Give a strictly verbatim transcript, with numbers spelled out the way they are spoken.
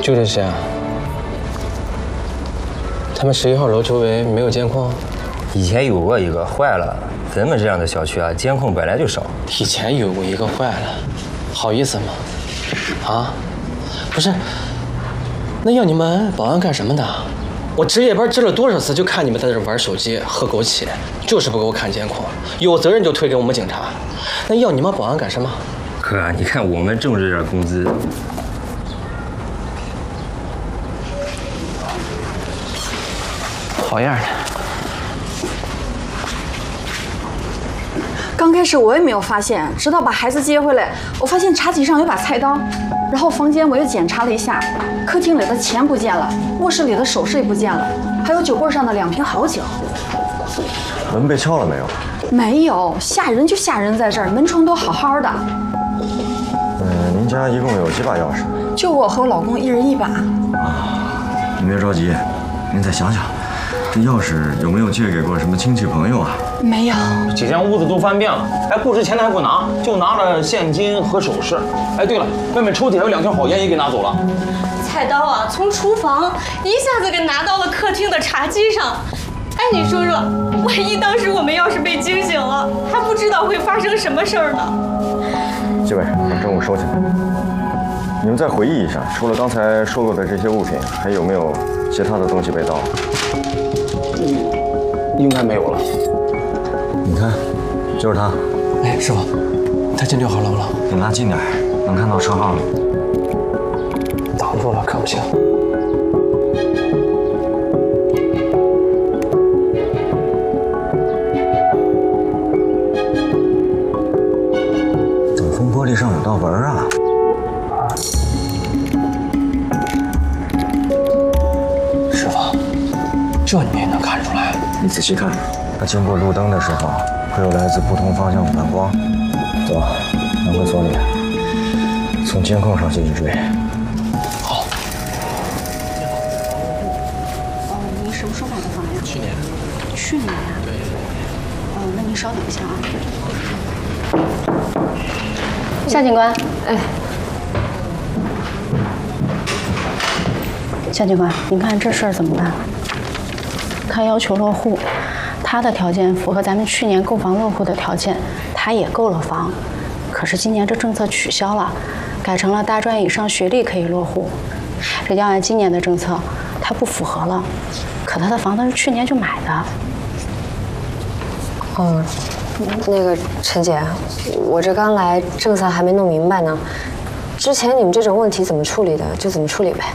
就这些啊？他们十一号楼周围没有监控？ 以前有过一个坏了，咱们这样的小区啊，监控本来就少。 以前有过一个坏了，好意思吗？啊，不是，那要你们保安干什么的？我值夜班值了多少次，就看你们在这玩手机、喝枸杞，就是不给我看监控，有责任就推给我们警察。那要你们保安干什么？ 哥，你看我们挣这点工资， 好样的！ 刚开始我也没有发现，直到把孩子接回来，我发现茶几上有把菜刀，然后房间我又检查了一下，客厅里的钱不见了，卧室里的首饰也不见了，还有酒柜上的两瓶好酒。 门被敲了没有？ 没有，吓人就吓人在这儿，门窗都好好的。 嗯，您家一共有几把钥匙？ 就我和我老公一人一把。 啊，您别着急，您再想想，这钥匙有没有借给过什么亲戚朋友啊？ 没有， 几间屋子都翻遍了，哎，不值钱的还不拿，就拿了现金和首饰。哎，对了，外面抽屉还有两条好烟也给拿走了。 菜刀啊，从厨房一下子给拿到了客厅的茶几上。哎，你说说，万一当时我们要是被惊醒了，还不知道会发生什么事儿呢。 几位，把证物收起来。你们再回忆一下，除了刚才说过的这些物品，还有没有其他的东西被盗？ 嗯，应该没有了。 你看，就是他。 哎，师傅，他进六号楼了。 你拉近点，能看到车号了。 挡住了，看不清。 挡风玻璃上有道纹啊！ 师傅，这你也能看出来？ 你仔细看，它经过路灯的时候，会有来自不同方向的蓝光。走，拿回所里，从监控上继续追。 好。 哦，您什么时候买的房呀？ 去年。 去年呀？ 对。 哦，那您稍等一下啊。 夏警官，哎，夏警官，您看这事儿怎么办？他要求落户，他的条件符合咱们去年购房落户的条件，他也购了房。可是今年这政策取消了，改成了大专以上学历可以落户。这要按今年的政策，他不符合了。可他的房子是去年就买的。 哦，那个陈姐，我这刚来，政策还没弄明白呢。之前你们这种问题怎么处理的，就怎么处理呗。